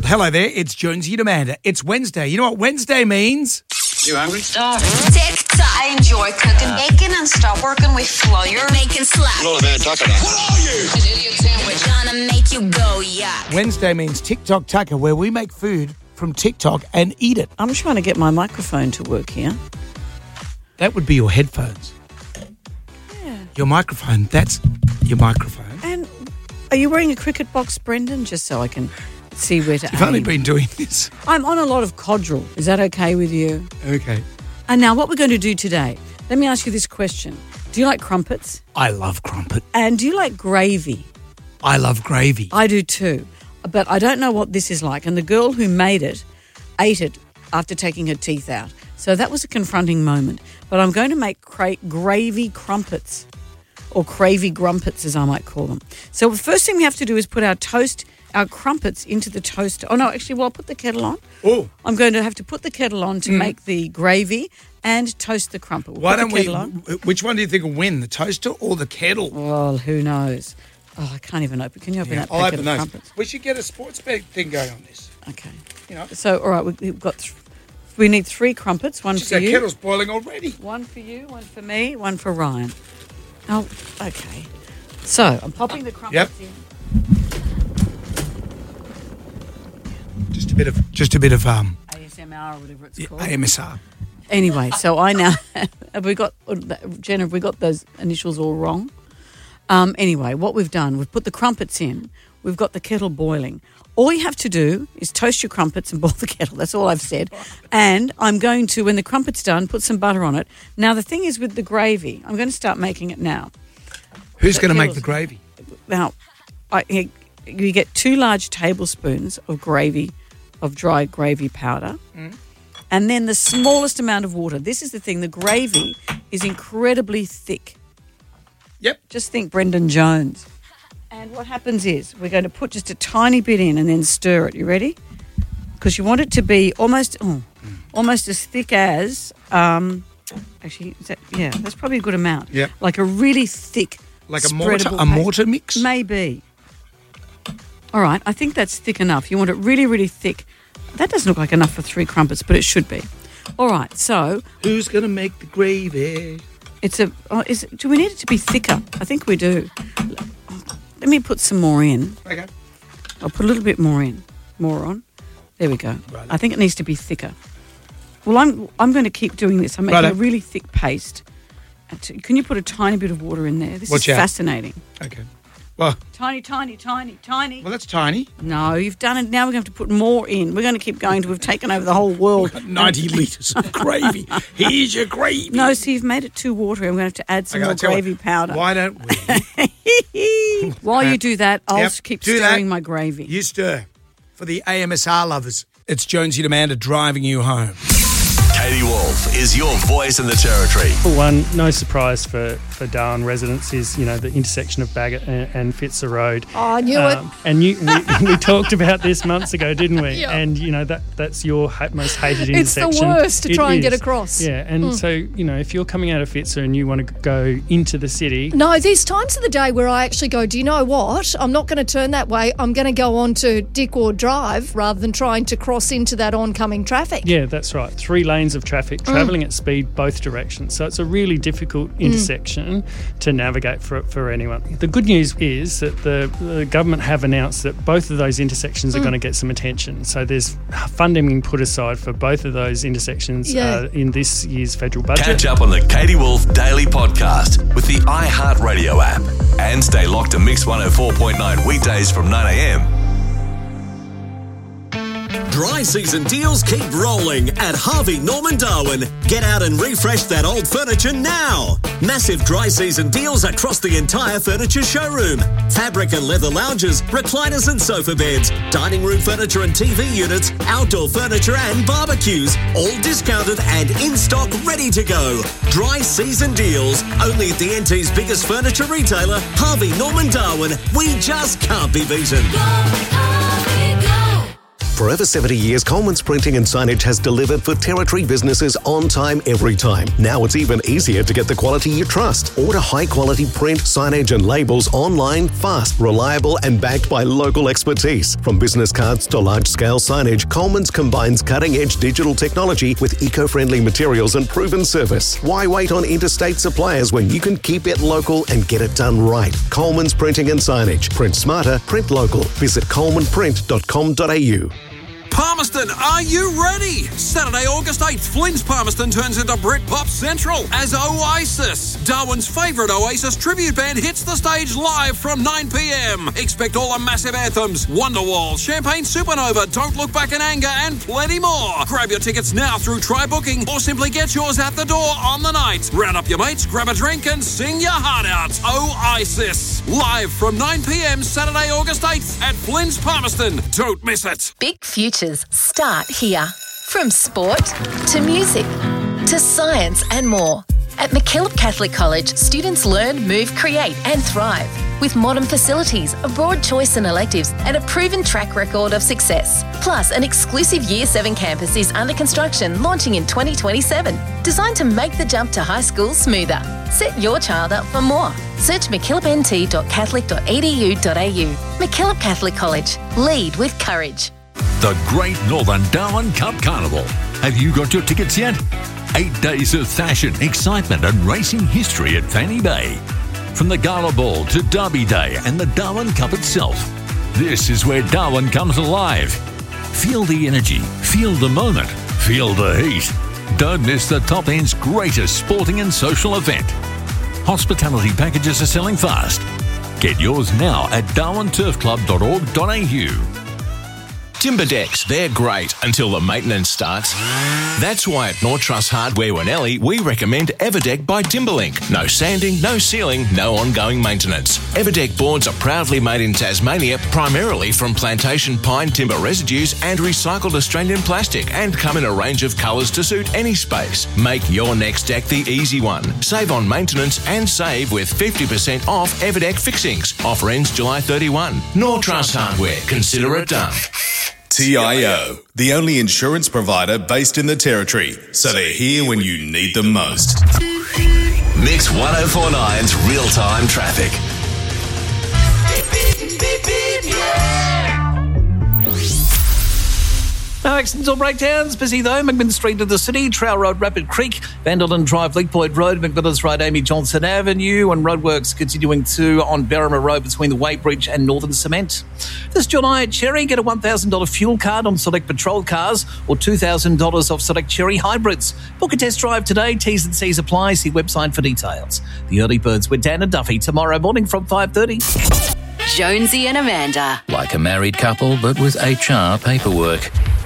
Hello there, it's Jonesy and Amanda. It's Wednesday. You know what Wednesday means? You hungry? TikTok. I enjoy cooking bacon and stop working with flour. Making slap. What are you? An idiot sandwich. Gonna make you go, yeah. Wednesday means TikTok Tucker, where we make food from TikTok and eat it. I'm trying to get my microphone to work here. That would be your headphones. Yeah. Your microphone, that's your microphone. And are you wearing a cricket box, Brendan, just so I can see where to You've only aim? been doing this. I'm on a lot of Codral. Is that okay with you? Okay. And now what we're going to do today, let me ask you this question. Do you like crumpets? I love crumpet. And do you like gravy? I love gravy. I do too. But I don't know what this is like. And the girl who made it ate it after taking her teeth out. So that was a confronting moment. But I'm going to make gravy crumpets, or gravy grumpets as I might call them. So the first thing we have to do is put our crumpets into the toaster. Oh, no, actually, well, I'll put the kettle on. Oh. I'm going to have to put the kettle on to make the gravy and toast the crumpet. We'll Why put don't the we, kettle on. which one do you think will win, the toaster or the kettle? Well, who knows? Oh, I can't even open. Can you open that I'll packet open of those. crumpets? We should get a sports bet thing going on this. Okay. You know, So, all right, we've got we need 3 crumpets, one just for our you. kettle's boiling already. One for you, one for me, one for Ryan. Oh, okay. So, I'm popping the crumpets in. Just a bit of ASMR or whatever it's called. AMSR. Anyway, so I now Jenna, have we got those initials all wrong? Anyway, what we've done, we've put the crumpets in, we've got the kettle boiling. All you have to do is toast your crumpets and boil the kettle. That's all I've said. And I'm going to, when the crumpet's done, put some butter on it. Now, the thing is with the gravy, I'm going to start making it now. Who's going to make the gravy? Now, you get 2 large tablespoons of gravy, of dry gravy powder, and then the smallest amount of water. This is the thing. The gravy is incredibly thick. Yep. Just think Brendan Jones. And what happens is we're going to put just a tiny bit in and then stir it. You ready? Because you want it to be almost as thick as, actually, that's probably a good amount. Yep. Like a really thick, Like spreadable a mortar mix? Maybe. All right, I think that's thick enough. You want it really, really thick. That doesn't look like enough for 3 crumpets, but it should be. All right, so Who's going to make the gravy? do we need it to be thicker? I think we do. Let me put some more in. Okay. I'll put a little bit more in. More on. There we go. Right. I think it needs to be thicker. Well, I'm going to keep doing this. I'm making a really thick paste. Can you put a tiny bit of water in there? This Watch is out. fascinating. Okay. Well, Tiny. well, that's tiny. No, you've done it. Now we're going to have to put more in. We're going to keep going till we've taken over the whole world. 90 litres of gravy. Here's your gravy. No, see, you've made it too watery. I'm going to have to add some Okay, more I'll tell you gravy what, powder. Why don't we? While you do that, I'll Yep, keep do stirring that. my gravy. You stir. For the AMSR lovers, it's Jonesy and Amanda driving you home. Katie Wolf is your voice in the territory. For one, no surprise for Darwin residents is, the intersection of Bagot and Fitzer Road. Oh, I knew it. And we talked about this months ago, didn't we? Yeah. And, that's your most hated It's the intersection. worst to It try and get is. across. Yeah, and so, if you're coming out of Fitzer and you want to go into the city... No, there's times of the day where I actually go, do you know what? I'm not going to turn that way. I'm going to go on to Dickward Drive rather than trying to cross into that oncoming traffic. Yeah, that's right. 3 lanes of traffic travelling at speed both directions. So it's a really difficult intersection to navigate for anyone. The good news is that the government have announced that both of those intersections are going to get some attention. So there's funding being put aside for both of those intersections in this year's federal budget. Catch up on the Katie Wolf Daily Podcast with the iHeartRadio app. And stay locked to Mix 104.9 weekdays from 9 a.m. Dry season deals keep rolling at Harvey Norman Darwin. Get out and refresh that old furniture now. Massive dry season deals across the entire furniture showroom. Fabric and leather lounges, recliners and sofa beds, dining room furniture and TV units, outdoor furniture and barbecues, all discounted and in stock ready to go. Dry season deals, only at the NT's biggest furniture retailer, Harvey Norman Darwin. We just can't be beaten. For over 70 years, Coleman's Printing and Signage has delivered for Territory businesses on time, every time. Now it's even easier to get the quality you trust. Order high-quality print, signage and labels online, fast, reliable and backed by local expertise. From business cards to large-scale signage, Coleman's combines cutting-edge digital technology with eco-friendly materials and proven service. Why wait on interstate suppliers when you can keep it local and get it done right? Coleman's Printing and Signage. Print smarter, print local. Visit colemanprint.com.au. Palmerston, are you ready? Saturday, August 8th, Flynn's Palmerston turns into Britpop Central as Oasis. Darwin's favourite Oasis tribute band hits the stage live from 9 p.m. Expect all the massive anthems, Wonderwall, Champagne Supernova, Don't Look Back in Anger and plenty more. Grab your tickets now through Try Booking or simply get yours at the door on the night. Round up your mates, grab a drink and sing your heart out. Oasis, live from 9 p.m. Saturday, August 8th at Flynn's Palmerston. Don't miss it. Big futures start here. From sport to music to science and more. At MacKillop Catholic College, students learn, move, create and thrive. With modern facilities, a broad choice in electives and a proven track record of success. Plus, an exclusive Year 7 campus is under construction, launching in 2027. Designed to make the jump to high school smoother. Set your child up for more. Search mckillopnt.catholic.edu.au. MacKillop Catholic College. Lead with courage. The Great Northern Darwin Cup Carnival. Have you got your tickets yet? 8 days of fashion, excitement and racing history at Fanny Bay. From the Gala Ball to Derby Day and the Darwin Cup itself. This is where Darwin comes alive. Feel the energy, feel the moment, feel the heat. Don't miss the top end's greatest sporting and social event. Hospitality packages are selling fast. Get yours now at darwinturfclub.org.au. Timber decks, they're great until the maintenance starts. That's why at North Truss Hardware Wanelli, we recommend Everdeck by Timberlink. No sanding, no sealing, no ongoing maintenance. Everdeck boards are proudly made in Tasmania, primarily from plantation pine timber residues and recycled Australian plastic, and come in a range of colours to suit any space. Make your next deck the easy one. Save on maintenance and save with 50% off Everdeck fixings. Offer ends July 31. North Truss Hardware. Consider it done. TIO, the only insurance provider based in the Territory, so they're here when you need them most. Mix 104.9's real-time traffic. No accidents or breakdowns. Busy though. McMinn Street to the city, Trail Road, Rapid Creek, Vanderlyn Drive, Leak Point Road, McMillan's Road, Amy Johnson Avenue, and roadworks continuing to on Berrima Road between the Weightbridge and Northern Cement. This July at Cherry, get a $1,000 fuel card on select patrol cars or $2,000 off select Cherry hybrids. Book a test drive today. T's and C's apply. See website for details. The Early Birds with Dan and Duffy tomorrow morning from 5:30. Jonesy and Amanda. Like a married couple, but with HR paperwork.